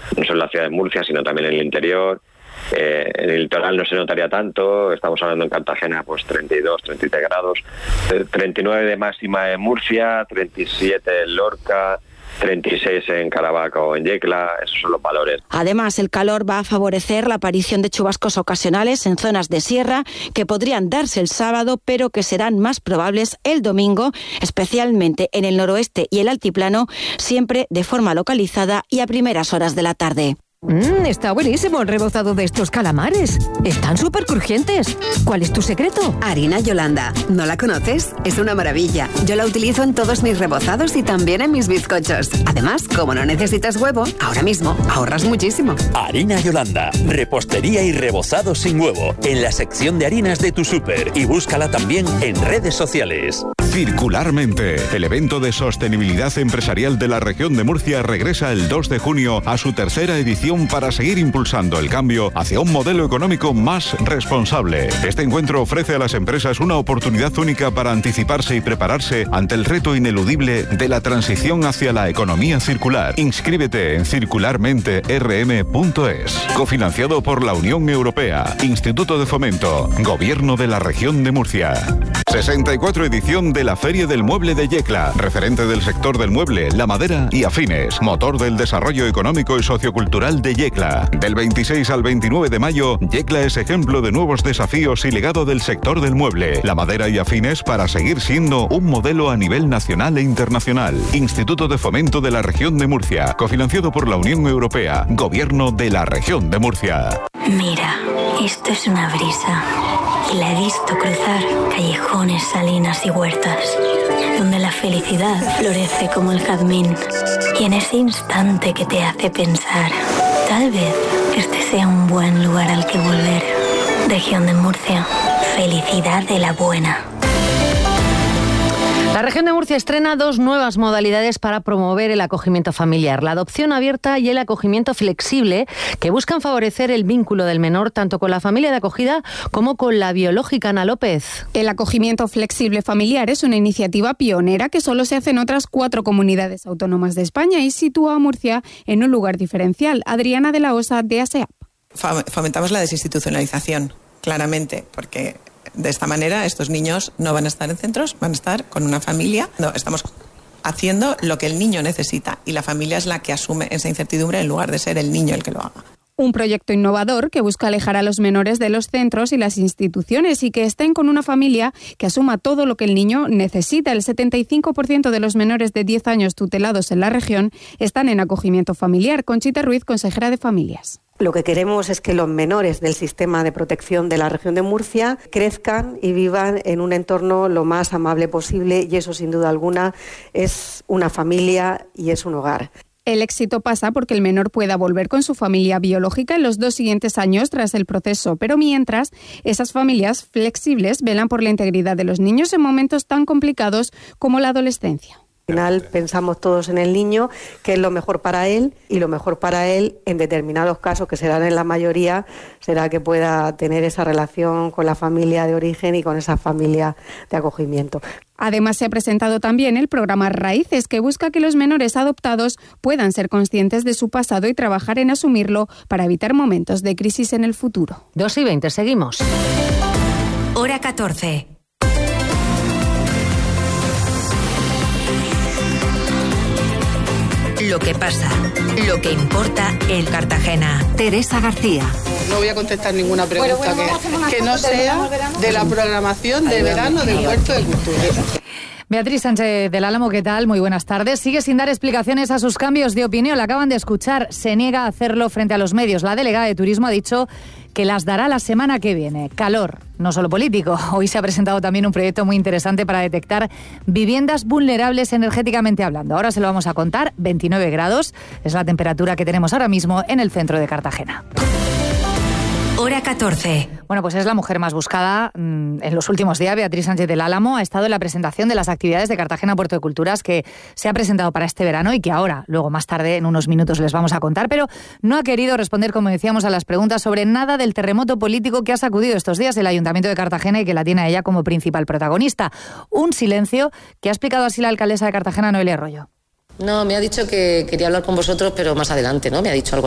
no solo en la ciudad de Murcia, sino también en el interior. En el litoral no se notaría tanto, estamos hablando en Cartagena pues 32, 33 grados, 39 de máxima en Murcia, 37 en Lorca, 36 en Caravaca o en Yecla, esos son los valores. Además, el calor va a favorecer la aparición de chubascos ocasionales en zonas de sierra que podrían darse el sábado, pero que serán más probables el domingo, especialmente en el noroeste y el altiplano, siempre de forma localizada y a primeras horas de la tarde. Está buenísimo el rebozado de estos calamares. Están súper crujientes. ¿Cuál es tu secreto? Harina Yolanda. ¿No la conoces? Es una maravilla. Yo la utilizo en todos mis rebozados y también en mis bizcochos. Además, como no necesitas huevo, ahora mismo ahorras muchísimo. Harina Yolanda. Repostería y rebozado sin huevo. En la sección de harinas de tu súper. Y búscala también en redes sociales. Circularmente, el evento de sostenibilidad empresarial de la región de Murcia regresa el 2 de junio a su tercera edición para seguir impulsando el cambio hacia un modelo económico más responsable. Este encuentro ofrece a las empresas una oportunidad única para anticiparse y prepararse ante el reto ineludible de la transición hacia la economía circular. Inscríbete en circularmente.rm.es. Cofinanciado por la Unión Europea, Instituto de Fomento, Gobierno de la Región de Murcia. 64 edición de la Feria del Mueble de Yecla, referente del sector del mueble, la madera y afines, motor del desarrollo económico y sociocultural de Yecla. Del 26 al 29 de mayo, Yecla es ejemplo de nuevos desafíos y legado del sector del mueble, la madera y afines para seguir siendo un modelo a nivel nacional e internacional. Instituto de Fomento de la Región de Murcia, cofinanciado por la Unión Europea, Gobierno de la Región de Murcia. Mira, esto es una brisa. Y la he visto cruzar callejones, salinas y huertas, donde la felicidad florece como el jazmín. Y en ese instante que te hace pensar, tal vez este sea un buen lugar al que volver. Región de Murcia, felicidad de la buena. La región de Murcia estrena 2 nuevas modalidades para promover el acogimiento familiar, la adopción abierta y el acogimiento flexible, que buscan favorecer el vínculo del menor tanto con la familia de acogida como con la biológica. Ana López. El acogimiento flexible familiar es una iniciativa pionera que solo se hace en otras 4 comunidades autónomas de España y sitúa a Murcia en un lugar diferencial. Adriana de la Osa, de ASEAP. Fomentamos la desinstitucionalización, claramente, porque de esta manera estos niños no van a estar en centros, van a estar con una familia. No, estamos haciendo lo que el niño necesita y la familia es la que asume esa incertidumbre en lugar de ser el niño el que lo haga. Un proyecto innovador que busca alejar a los menores de los centros y las instituciones y que estén con una familia que asuma todo lo que el niño necesita. El 75% de los menores de 10 años tutelados en la región están en acogimiento familiar. Conchita Ruiz, consejera de Familias. Lo que queremos es que los menores del sistema de protección de la región de Murcia crezcan y vivan en un entorno lo más amable posible y eso sin duda alguna es una familia y es un hogar. El éxito pasa porque el menor pueda volver con su familia biológica en los 2 siguientes años tras el proceso, pero mientras, esas familias flexibles velan por la integridad de los niños en momentos tan complicados como la adolescencia. Al final pensamos todos en el niño, que es lo mejor para él, y lo mejor para él, en determinados casos, que serán en la mayoría, será que pueda tener esa relación con la familia de origen y con esa familia de acogimiento. Además, se ha presentado también el programa Raíces, que busca que los menores adoptados puedan ser conscientes de su pasado y trabajar en asumirlo para evitar momentos de crisis en el futuro. 2:20, seguimos. Hora 14. Lo que pasa, lo que importa en Cartagena. Teresa García. No voy a contestar ninguna pregunta que no sea de la programación de verano del Huerto de Cultura. Beatriz Sánchez del Álamo, ¿qué tal? Muy buenas tardes. Sigue sin dar explicaciones a sus cambios de opinión. La acaban de escuchar. Se niega a hacerlo frente a los medios. La delegada de Turismo ha dicho que las dará la semana que viene. Calor, no solo político. Hoy se ha presentado también un proyecto muy interesante para detectar viviendas vulnerables energéticamente hablando. Ahora se lo vamos a contar. 29 grados es la temperatura que tenemos ahora mismo en el centro de Cartagena. Hora 14. Bueno, pues es la mujer más buscada en los últimos días. Beatriz Sánchez del Álamo ha estado en la presentación de las actividades de Cartagena Puerto de Culturas que se ha presentado para este verano y que ahora, luego más tarde, en unos minutos les vamos a contar, pero no ha querido responder, como decíamos, a las preguntas sobre nada del terremoto político que ha sacudido estos días el Ayuntamiento de Cartagena y que la tiene a ella como principal protagonista. Un silencio que ha explicado así la alcaldesa de Cartagena, Noelia Arroyo. No, me ha dicho que quería hablar con vosotros, pero más adelante, ¿no? Me ha dicho algo